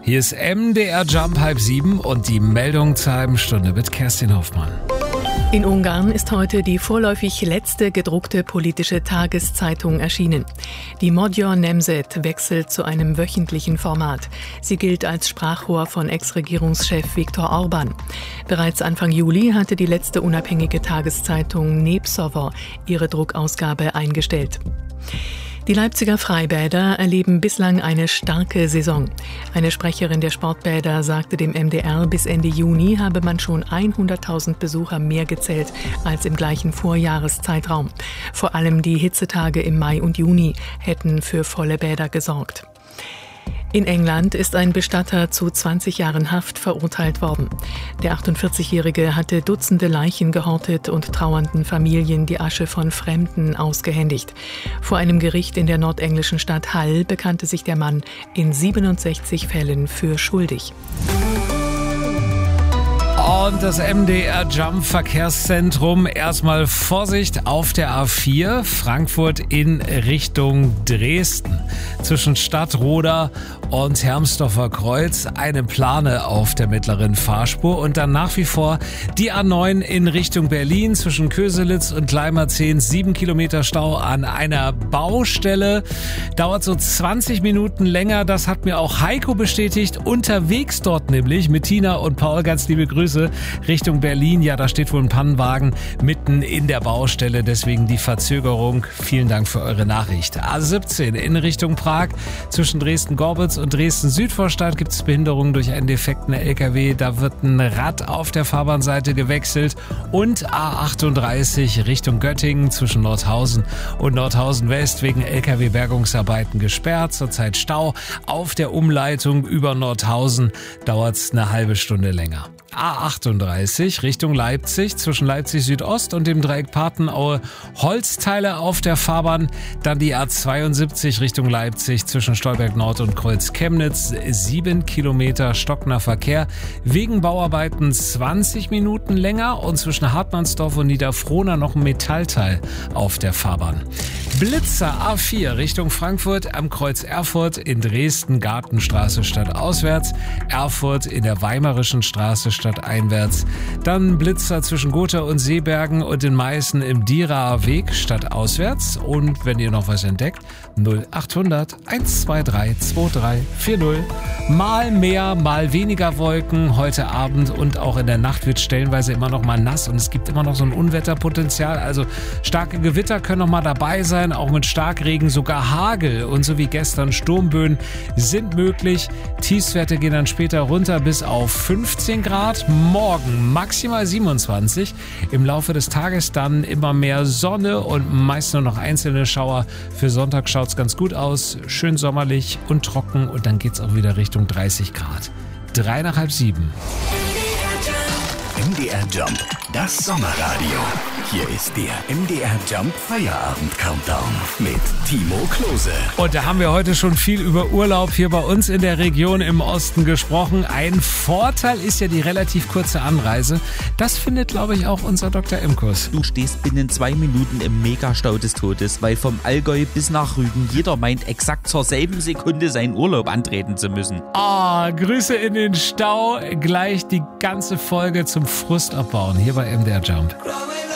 Hier ist MDR Jump 6:30 und die Meldung zur halben Stunde mit Kerstin Hoffmann. In Ungarn ist heute die vorläufig letzte gedruckte politische Tageszeitung erschienen. Die Magyar Nemzet wechselt zu einem wöchentlichen Format. Sie gilt als Sprachrohr von Ex-Regierungschef Viktor Orbán. Bereits Anfang Juli hatte die letzte unabhängige Tageszeitung Népszava ihre Druckausgabe eingestellt. Die Leipziger Freibäder erleben bislang eine starke Saison. Eine Sprecherin der Sportbäder sagte dem MDR, bis Ende Juni habe man schon 100.000 Besucher mehr gezählt als im gleichen Vorjahreszeitraum. Vor allem die Hitzetage im Mai und Juni hätten für volle Bäder gesorgt. In England ist ein Bestatter zu 20 Jahren Haft verurteilt worden. Der 48-Jährige hatte Dutzende Leichen gehortet und trauernden Familien die Asche von Fremden ausgehändigt. Vor einem Gericht in der nordenglischen Stadt Hull bekannte sich der Mann in 67 Fällen für schuldig. Und das MDR Jump Verkehrszentrum. Erstmal Vorsicht auf der A4 Frankfurt in Richtung Dresden. Zwischen Stadtroda und Hermsdorfer Kreuz eine Plane auf der mittleren Fahrspur. Und dann nach wie vor die A9 in Richtung Berlin zwischen Köselitz und Gleimerzehn. 7 Kilometer Stau an einer Baustelle. Dauert so 20 Minuten länger. Das hat mir auch Heiko bestätigt. Unterwegs dort nämlich mit Tina und Paul. Ganz liebe Grüße. Richtung Berlin. Ja, da steht wohl ein Pannenwagen mitten in der Baustelle. Deswegen die Verzögerung. Vielen Dank für eure Nachricht. A17 in Richtung Prag. Zwischen Dresden-Gorbitz und Dresden-Südvorstadt gibt es Behinderungen durch einen defekten LKW. Da wird ein Rad auf der Fahrbahnseite gewechselt. Und A38 Richtung Göttingen zwischen Nordhausen und Nordhausen West wegen LKW-Bergungsarbeiten gesperrt. Zurzeit Stau auf der Umleitung über Nordhausen. Dauert es eine halbe Stunde länger. A38 Richtung Leipzig zwischen Leipzig Südost und dem Dreieck Patenaue Holzteile auf der Fahrbahn. Dann die A72 Richtung Leipzig zwischen Stolberg Nord und Kreuz Chemnitz. 7 Kilometer stockender Verkehr. Wegen Bauarbeiten 20 Minuten länger und zwischen Hartmannsdorf und Niederfrohna noch ein Metallteil auf der Fahrbahn. Blitzer A4 Richtung Frankfurt am Kreuz Erfurt in Dresden Gartenstraße stadtauswärts. Erfurt in der Weimarischen Straße stadteinwärts. Dann Blitzer zwischen Gotha und Seebergen und in Meißen im Dieraer Weg stadtauswärts. Und wenn ihr noch was entdeckt, 0800 123 2340. Mal mehr, mal weniger Wolken heute Abend und auch in der Nacht wird stellenweise immer noch mal nass und es gibt immer noch so ein Unwetterpotenzial. Also starke Gewitter können noch mal dabei sein, auch mit Starkregen, sogar Hagel und so wie gestern Sturmböen sind möglich. Tiefstwerte gehen dann später runter bis auf 15 Grad. Morgen maximal 27. Im Laufe des Tages dann immer mehr Sonne und meist nur noch einzelne Schauer. Für Sonntag schaut es ganz gut aus. Schön sommerlich und trocken und dann geht es auch wieder Richtung 30 Grad. 6:30. MDR Jump, das Sommerradio. Hier ist der MDR Jump Feierabend Countdown mit Timo Klose. Und da haben wir heute schon viel über Urlaub hier bei uns in der Region im Osten gesprochen. Ein Vorteil ist ja die relativ kurze Anreise. Das findet, glaube ich, auch unser Dr. Imkus. Du stehst binnen 2 Minuten im Megastau des Todes, weil vom Allgäu bis nach Rügen jeder meint, exakt zur selben Sekunde seinen Urlaub antreten zu müssen. Grüße in den Stau. Gleich die ganze Folge zum Frust abbauen hier bei MDR Jump.